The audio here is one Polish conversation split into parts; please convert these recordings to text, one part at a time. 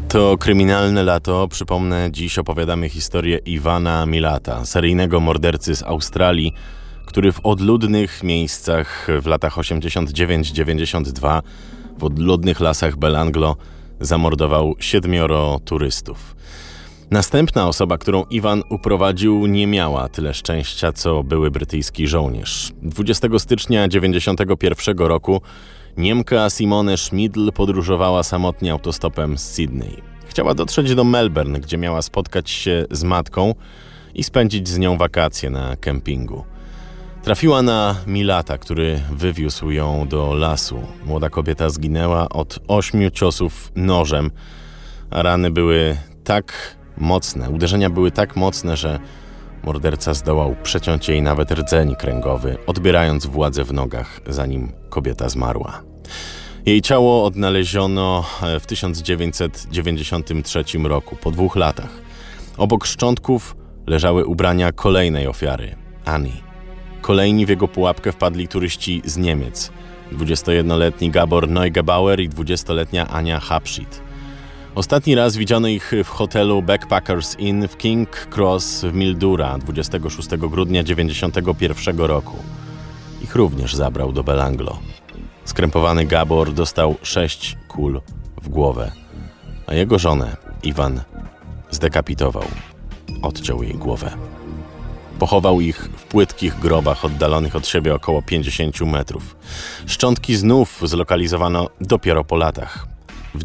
To kryminalne lato. Przypomnę, dziś opowiadamy historię Ivana Millata, seryjnego mordercy z Australii, który w odludnych miejscach w latach 89-92 w odludnych lasach Belanglo zamordował 7 turystów. Następna osoba, którą Ivan uprowadził, nie miała tyle szczęścia, co były brytyjski żołnierz. 20 stycznia 1991 roku Niemka Simone Schmidl podróżowała samotnie autostopem z Sydney. Chciała dotrzeć do Melbourne, gdzie miała spotkać się z matką i spędzić z nią wakacje na kempingu. Trafiła na Millata, który wywiózł ją do lasu. Młoda kobieta zginęła od 8 ciosów nożem, a rany były tak mocne, uderzenia były tak mocne, że morderca zdołał przeciąć jej nawet rdzeń kręgowy, odbierając władzę w nogach, zanim kobieta zmarła. Jej ciało odnaleziono w 1993 roku, po 2 latach. Obok szczątków leżały ubrania kolejnej ofiary, Annie. Kolejni w jego pułapkę wpadli turyści z Niemiec, 21-letni Gabor Neugebauer i 20-letnia Ania Habschied. Ostatni raz widziano ich w hotelu Backpackers Inn w King Cross w Mildura 26 grudnia 1991 roku. Ich również zabrał do Belanglo. Skrępowany Gabor dostał 6 kul w głowę, a jego żonę Ivan zdekapitował. Odciął jej głowę. Pochował ich w płytkich grobach oddalonych od siebie około 50 metrów. Szczątki znów zlokalizowano dopiero po latach. W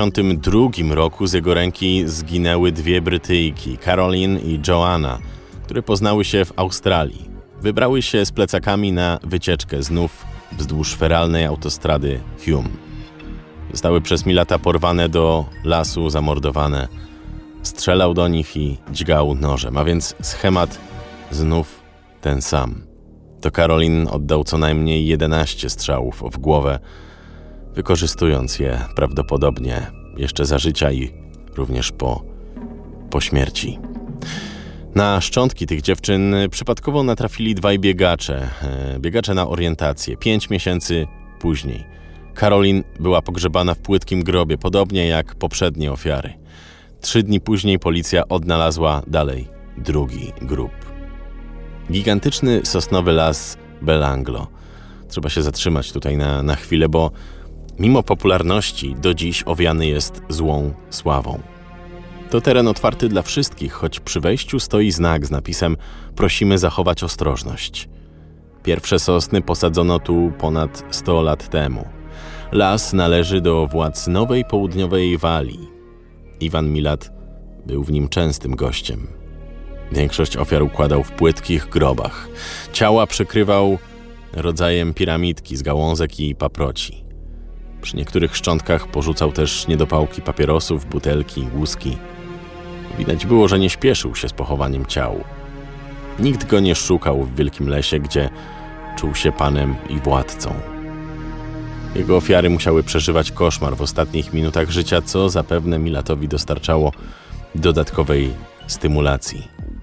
1992 roku z jego ręki zginęły 2 Brytyjki, Caroline i Joanna, które poznały się w Australii. Wybrały się z plecakami na wycieczkę znów wzdłuż feralnej autostrady Hume. Zostały przez Millata porwane do lasu, zamordowane. Strzelał do nich i dźgał nożem, a więc schemat znów ten sam. To Caroline oddał co najmniej 11 strzałów w głowę, wykorzystując je prawdopodobnie jeszcze za życia i również po śmierci. Na szczątki tych dziewczyn przypadkowo natrafili 2 biegacze na orientację, 5 miesięcy później. Caroline była pogrzebana w płytkim grobie, podobnie jak poprzednie ofiary. 3 dni później policja odnalazła dalej drugi grób. Gigantyczny sosnowy las Belanglo. Trzeba się zatrzymać tutaj na chwilę, bo mimo popularności do dziś owiany jest złą sławą. To teren otwarty dla wszystkich, choć przy wejściu stoi znak z napisem „Prosimy zachować ostrożność”. Pierwsze sosny posadzono tu ponad 100 lat temu. Las należy do władz Nowej Południowej Walii. Ivan Millat był w nim częstym gościem. Większość ofiar układał w płytkich grobach. Ciała przykrywał rodzajem piramidki z gałązek i paproci. Przy niektórych szczątkach porzucał też niedopałki papierosów, butelki, łuski. Widać było, że nie śpieszył się z pochowaniem ciał. Nikt go nie szukał w wielkim lesie, gdzie czuł się panem i władcą. Jego ofiary musiały przeżywać koszmar w ostatnich minutach życia, co zapewne Millatowi dostarczało dodatkowej stymulacji.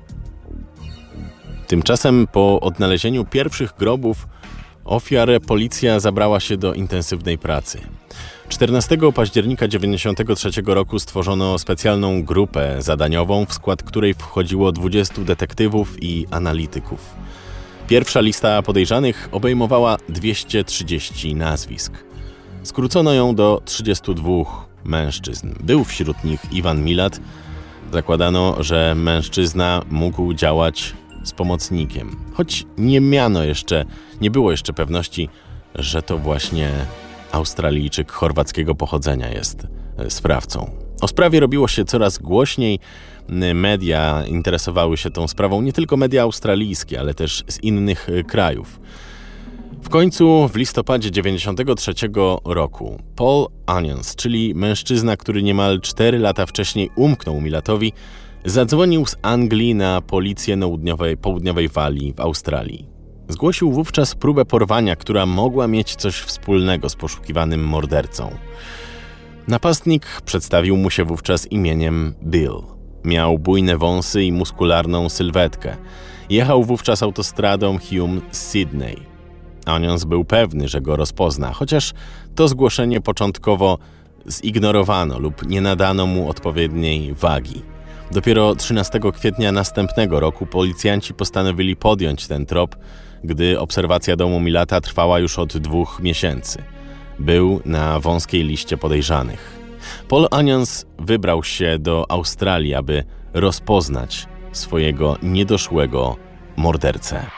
Tymczasem po odnalezieniu pierwszych grobów ofiar policja zabrała się do intensywnej pracy. 14 października 1993 roku stworzono specjalną grupę zadaniową, w skład której wchodziło 20 detektywów i analityków. Pierwsza lista podejrzanych obejmowała 230 nazwisk. Skrócono ją do 32 mężczyzn. Był wśród nich Ivan Millat. Zakładano, że mężczyzna mógł działać z pomocnikiem, choć nie było jeszcze pewności, że to właśnie Australijczyk chorwackiego pochodzenia jest sprawcą. O sprawie robiło się coraz głośniej. Media interesowały się tą sprawą, nie tylko media australijskie, ale też z innych krajów. W końcu w listopadzie 1993 roku Paul Onions, czyli mężczyzna, który niemal 4 lata wcześniej umknął Millatowi, zadzwonił z Anglii na policję na południowej Walii w Australii. Zgłosił wówczas próbę porwania, która mogła mieć coś wspólnego z poszukiwanym mordercą. Napastnik przedstawił mu się wówczas imieniem Bill. Miał bujne wąsy i muskularną sylwetkę. Jechał wówczas autostradą Hume z Sydney. Onions był pewny, że go rozpozna, chociaż to zgłoszenie początkowo zignorowano lub nie nadano mu odpowiedniej wagi. Dopiero 13 kwietnia następnego roku policjanci postanowili podjąć ten trop, gdy obserwacja domu Milata trwała już od 2 miesięcy. Był na wąskiej liście podejrzanych. Paul Onions wybrał się do Australii, aby rozpoznać swojego niedoszłego mordercę.